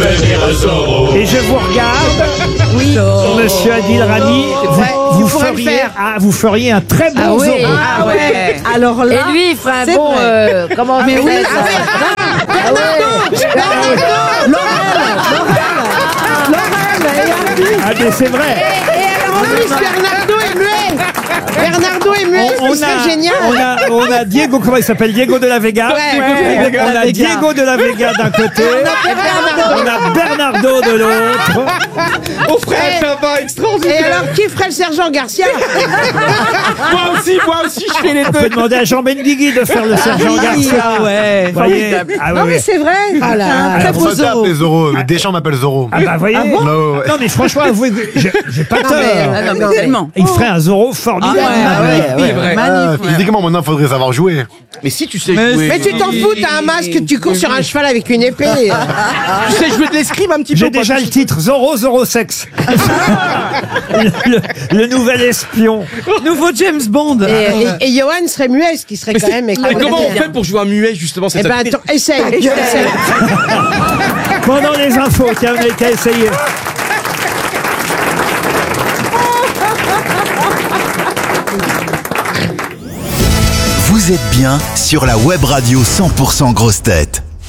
devenir Zorro. Et je vous regarde, Oui. Monsieur Adil Rami, vous pourrais le faire. vous feriez un très bon Zorro. Ah ouais. Alors là. Et lui, il ferait un c'est bon. vrai. Comment on Mais oui, appelle ça? Ah mais c'est vrai. Et alors en plus, Bernardo est muet. Bernardo est muet, On c'est génial. on a Diego, comment il s'appelle, Diego de la Vega. Ouais. On a Diego de la Vega d'un côté. On a Bernardo de l'autre. On ferait un tabac extraordinaire. Et alors, qui ferait le sergent Garcia? Moi aussi, je fais les On peut demander à Jean Benguigui de faire le sergent Garcia. ouais. Vous voyez. Ah, Non, ouais, mais ouais. c'est vrai. Voilà. Un très On beau va Zorro. t'appeler Zorro. Deschamps m'appelle Zorro. Ah bah voyez. Non, ouais. Non mais franchement, avouez que j'ai pas tort. mais Tellement. Il ferait un Zorro formidable. Oui, vrai. Physiquement, maintenant, il faudrait savoir jouer. Mais si tu sais jouer. Mais tu t'en fous, t'as un masque, tu cours sur un cheval avec une épée. Tu sais jouer de l'escrime un petit peu. J'ai déjà le titre Zorro Sex. le nouvel espion. Nouveau James Bond. Et Johan serait muet, ce qui serait quand même. Mais comment on fait pour jouer un muet justement? Eh ben, attends, essaye. Pendant les infos, tiens, on a qu'à essayer. Vous êtes bien sur la web radio 100% grosses têtes.